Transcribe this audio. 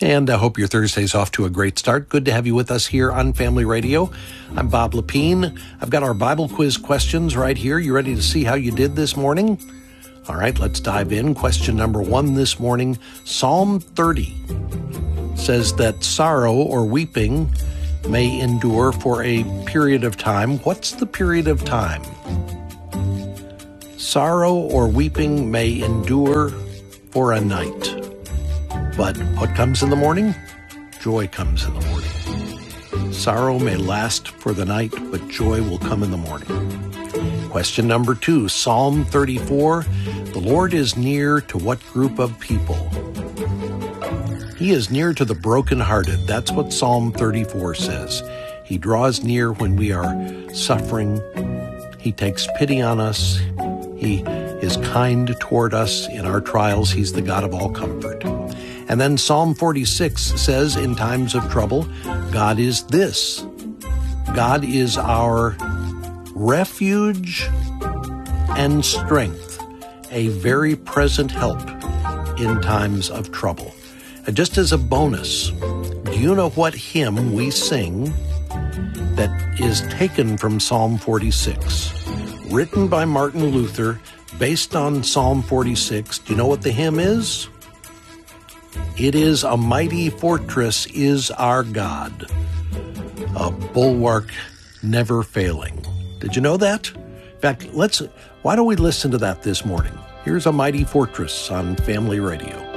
And I hope your Thursday's off to a great start. Good to have you with us here on Family Radio. I'm Bob Lepine. I've got our Bible quiz questions right here. You ready to see how you did this morning? All right, let's dive in. Question number 1 this morning. Psalm 30 says that sorrow or weeping may endure for a period of time. What's the period of time? Sorrow or weeping may endure for a night. But what comes in the morning? Joy comes in the morning. Sorrow may last for the night, but joy will come in the morning. Question number 2, Psalm 34. The Lord is near to what group of people? He is near to the brokenhearted. That's what Psalm 34 says. He draws near when we are suffering. He takes pity on us. He is kind toward us in our trials. He's the God of all comfort. And then Psalm 46 says, in times of trouble, God is this. God is our refuge and strength, a very present help in times of trouble. And just as a bonus, do you know what hymn we sing that is taken from Psalm 46? Written by Martin Luther, based on Psalm 46. Do you know what the hymn is? It is "A Mighty Fortress is Our God, a bulwark never failing." Did you know that? In fact, why don't we listen to that this morning? Here's "A Mighty Fortress" on Family Radio.